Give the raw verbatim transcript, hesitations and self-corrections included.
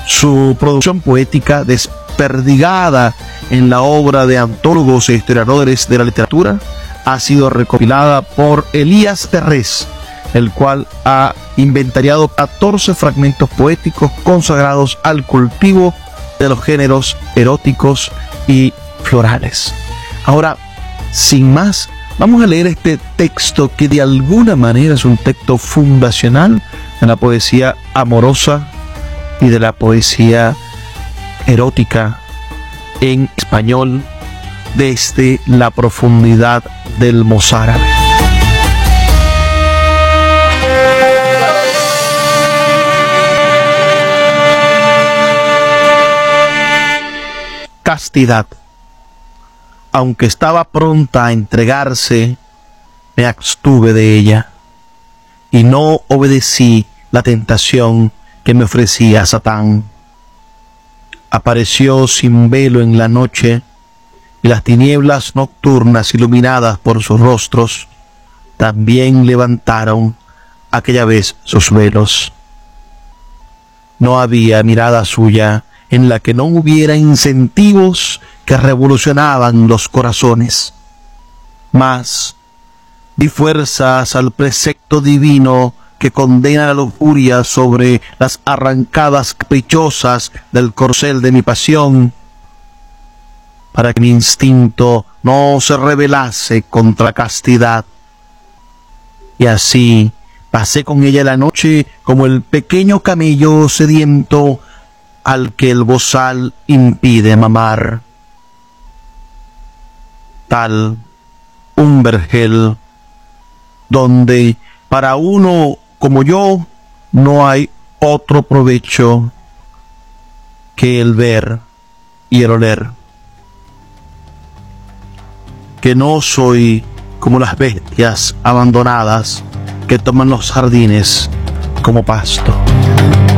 Su producción poética, desperdigada en la obra de antólogos e historiadores de la literatura, ha sido recopilada por Elías Terrés, el cual ha inventariado catorce fragmentos poéticos consagrados al cultivo de los géneros eróticos y florales. Ahora, sin más, vamos a leer este texto que de alguna manera es un texto fundacional de la poesía amorosa y de la poesía erótica en español desde la profundidad del mozárabe. Castidad. Aunque estaba pronta a entregarse, me abstuve de ella y no obedecí la tentación que me ofrecía Satán. Apareció sin velo en la noche, y las tinieblas nocturnas iluminadas por sus rostros también levantaron aquella vez sus velos. No había mirada suya en la que no hubiera incentivos que revolucionaban los corazones. Mas di fuerzas al precepto divino que condena la lujuria sobre las arrancadas caprichosas del corcel de mi pasión, para que mi instinto no se rebelase contra castidad. Y así pasé con ella la noche como el pequeño camello sediento al que el bozal impide mamar. Tal un vergel donde para uno como yo no hay otro provecho que el ver y el oler. Que no soy como las bestias abandonadas que toman los jardines como pasto.